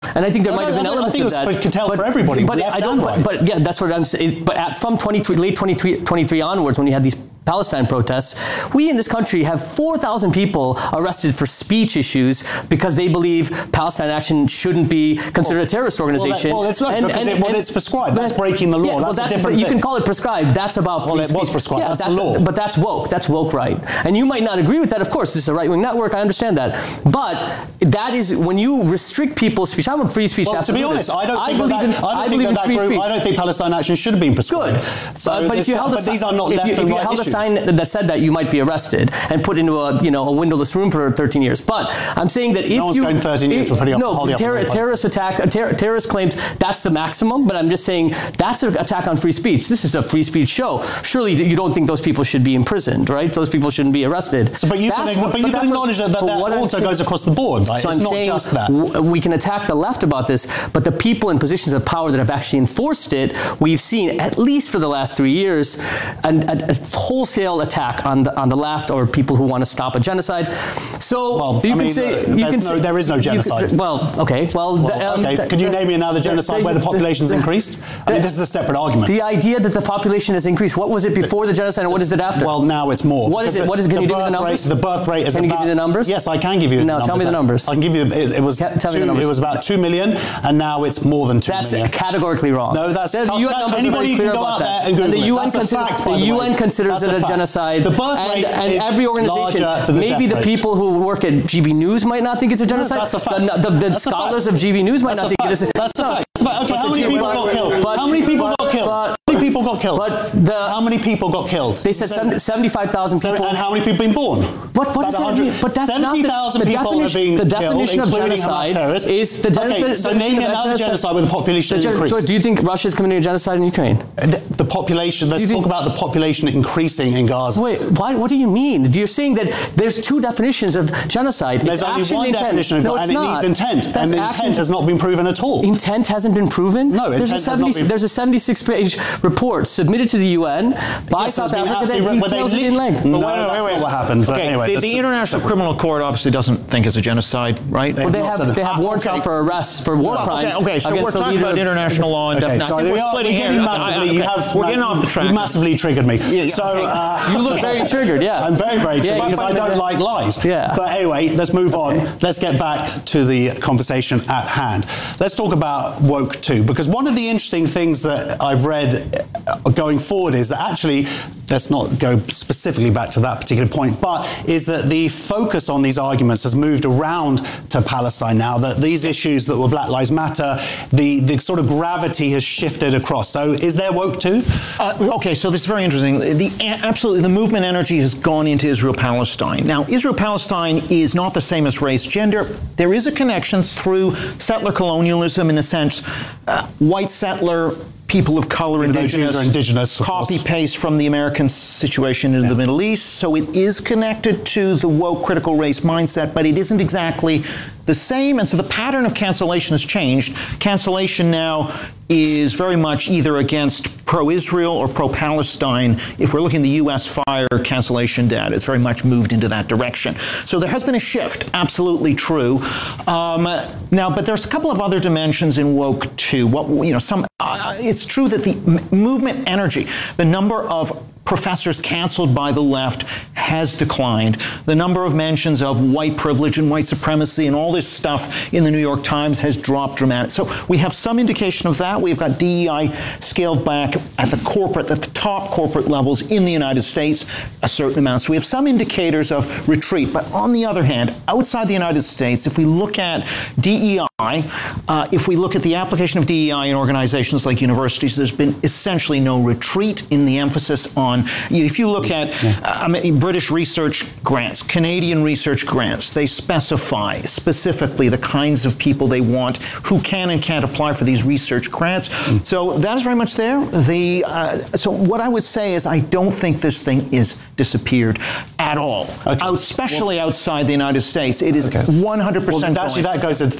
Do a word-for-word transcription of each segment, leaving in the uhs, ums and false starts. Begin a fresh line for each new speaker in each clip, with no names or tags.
And I think there
no,
might have
no,
been
I
elements
think
of that.
It was Cattell
but,
for everybody,
but
left
I don't.
and right.
But, but yeah, that's what I'm saying. But at, from twenty-three, late twenty-three onwards, when you had these Palestine protests, we in this country have four thousand people arrested for speech issues because they believe Palestine Action shouldn't be considered well, a terrorist organization.
Well, that, well that's not
and,
because
and,
it, well,
and,
it's prescribed. That's breaking the law.
Yeah,
that's,
well, that's
a different
You
thing.
can call it prescribed. That's about free
well, it
speech.
was prescribed.
Yeah,
that's,
that's
the law.
But that's woke. That's woke right. And you might not agree with that. Of course, this is a right-wing network. I understand that. But that is when you restrict people's speech. I'm a free speech.
Well, to be honest, I don't
I
think
believe
that,
in,
I don't
I
think
believe
that,
in
that
free
group,
speech.
I don't think Palestine Action should have been prescribed.
Good.
So
uh, but if you held
but
a,
these are not
if
left
you,
and
if you
right
held
issues.
a sign that said that, you might be arrested and put into a you know a windowless room for thirteen years. But I'm saying that if
no one's
you
going thirteen years
if,
for putting up
no
up
terror, terrorist attack, uh, ter- terrorist claims that's the maximum. But I'm just saying that's an attack on free speech. This is a free speech show. Surely you don't think those people should be imprisoned, right? Those people shouldn't be arrested.
So, but you
that's
can,
what,
but you
but
can acknowledge what, that that, that also
saying,
goes across the board. Like,
so
it's
I'm
not
saying
just that.
W- we can attack the left about this, but the people in positions of power that have actually enforced it, we've seen at least for the last three years, an, a, a wholesale attack on the on the left or people who want to stop a genocide. So
well,
you
I
can
mean,
say
uh,
you can
no,
say,
there is no genocide.
Could, well, okay, well,
well
the, um,
okay.
The,
Could you
the,
name me another genocide
the,
where the population's
the,
increased? I mean, this is a separate argument.
The idea that the population has increased. What was it before the genocide, and what is it after?
Well, now it's more.
What is it? What is? Can you give me the numbers?
Rate, the birth rate is
can
about.
Can you give me the numbers?
Yes, I can give you.
No,
the numbers.
tell me the numbers.
I can give you. It, it was.
Tell
two,
me the numbers.
It was about two million, and now it's more than two
that's
million.
That's categorically wrong.
No, that's
the U N numbers
anybody
are very clear
can go
about
out
that.
there and Google
and the
it.
U N
That's
consider,
a fact,
the,
by the
U N
way.
considers
That's
it a,
a
genocide.
The birth rate
and, and
is
every organization,
larger than the
maybe
death
the
rate.
people who work at G B News might not think it's a genocide.
No, that's a fact.
The, the, the
that's
scholars
of
G B News might
that's
not think it is.
That's a fact. That's a fact. Okay, how many
G-
people
but,
got killed?
But,
how many people
but,
got killed?
But,
how many people got killed?
But the,
how many people got killed?
They said seventy-five thousand people.
And how many people been born?
What, what does that mean? But that's
seventy thousand people are being
the
killed,
definition of
including
genocide
Hamas terrorists.
is the
Okay,
definition
so name me another genocide where the population
the gen-
increased.
So do you think Russia is committing a genocide in Ukraine?
The, the population, let's talk about the population increasing in Gaza.
Wait, why, what do you mean? You're saying that there's two definitions of genocide.
There's
it's
only
action
one
intent.
definition of
no,
and
it's
it
not.
needs intent.
That's
and
action.
intent has not been proven at all.
Intent hasn't been proven?
No,
there's
intent
a
has
seventy,
not been...
There's a seventy-six page report submitted to the U N by
yes,
South Africa that
re-
details it in length.
No,
wait, wait,
that's
wait, wait.
not what happened. But
okay,
anyway,
the, the International Criminal Court obviously doesn't think it's a genocide, right?
Well, they have they have warrants
okay.
out for arrests for war
well,
crimes.
Okay, okay, so we're talking about international law and
okay,
definition.
sorry,
we're
we are,
splitting
we're getting
hairs.
massively,
I, I, okay.
you have,
we're getting off the track.
You massively triggered me.
Yeah, yeah,
so
okay.
uh,
you look very triggered. Yeah,
I'm very very triggered
yeah,
because I don't like lies.
Yeah.
But anyway, let's move on.
Okay.
Let's get back to the conversation at hand. Let's talk about woke too, because one of the interesting things that I've read going forward is that actually, let's not go specifically back to that particular point, but is that the focus on these arguments has moved around to Palestine now, that these issues that were Black Lives Matter, the, the sort of gravity has shifted across. So is there woke too?
Uh, okay, so this is very interesting. The, absolutely, the movement energy has gone into Israel-Palestine. Now, Israel-Palestine is not the same as race-gender. There is a connection through settler colonialism, in a sense, uh, white settler, people of color, indigenous,
indigenous
copy-paste from the American situation in yeah. the Middle East. So it is connected to the woke critical race mindset, but it isn't exactly the same. And so the pattern of cancellation has changed. Cancellation now is very much either against pro-Israel or pro-Palestine. If we're looking at the U S fire cancellation data, it's very much moved into that direction. So there has been a shift, absolutely true. Um, now, but there's a couple of other dimensions in woke too. What, you know, some, uh, it's true that the m- movement energy, the number of professors canceled by the left has declined. The number of mentions of white privilege and white supremacy and all this stuff in the New York Times has dropped dramatically. So we have some indication of that. We've got D E I scaled back at the corporate, at the top corporate levels in the United States, a certain amount. So we have some indicators of retreat. But on the other hand, outside the United States, if we look at D E I, uh, if we look at the application of D E I in organizations like universities, there's been essentially no retreat in the emphasis on On, if you look at uh, I mean, British research grants, Canadian research grants, they specify specifically the kinds of people they want who can and can't apply for these research grants. Mm. So that is very much there. The uh, so what I would say is I don't think this thing is disappeared at all, okay. Out, especially well, outside the United States. It is okay. one hundred percent.
Well, actually, that goes into the next point. Ash,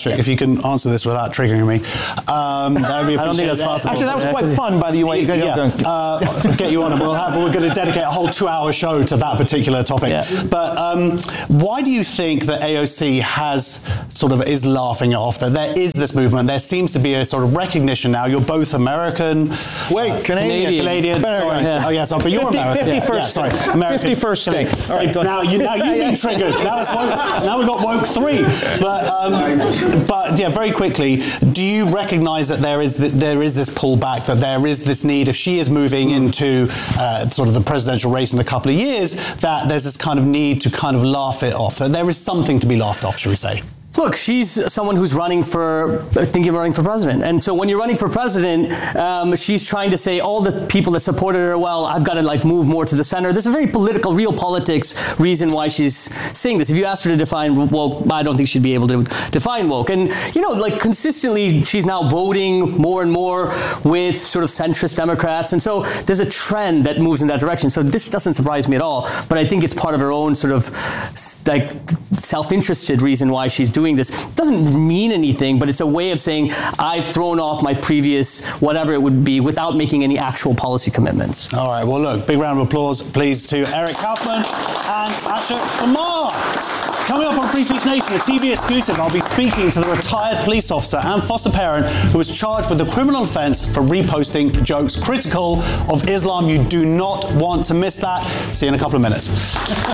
Ashok, if you can answer this without triggering me, um, that would be
I don't think that's possible.
Actually, that was quite fun, by the way.
Yeah, yeah. Uh, get you on it. We'll have, we're going to dedicate a whole two-hour show to that particular topic. Yeah. But um, why do you think that A O C has sort of is laughing it off, that there is this movement? There seems to be a sort of recognition now. You're both American.
Wait,
uh,
Canadian.
Canadian. Sorry. Yeah. Oh, yeah, sorry. But you're
fifty,
American.
fifty-first,
yeah, yeah, sorry. American.
fifty-first state.
All right, now, you, now you've been triggered. Now, it's woke, now we've got woke three. But, um, but yeah, very quickly, do you recognise that there is, th there is this pullback, that there is this need, if she is moving into uh, sort of the presidential race in a couple of years, that there's this kind of need to kind of laugh it off, that there is something to be laughed off, shall we say?
Look, she's someone who's running for, thinking of running for president. And so when you're running for president, um, she's trying to say all the people that supported her, well, I've got to like move more to the center. There's a very political, real politics reason why she's saying this. If you asked her to define woke, I don't think she'd be able to define woke. And, you know, like consistently, she's now voting more and more with sort of centrist Democrats. And so there's a trend that moves in that direction. So this doesn't surprise me at all. But I think it's part of her own sort of like self-interested reason why she's doing this. It doesn't mean anything, but it's a way of saying I've thrown off my previous whatever it would be without making any actual policy commitments.
All right, well look, big round of applause please to Eric Kaufmann and Ashok Kumar. Coming up on Free Speech Nation, a T V exclusive, I'll be speaking to the retired police officer and foster parent who was charged with a criminal offence for reposting jokes critical of Islam. You do not want to miss that. See you in a couple of minutes.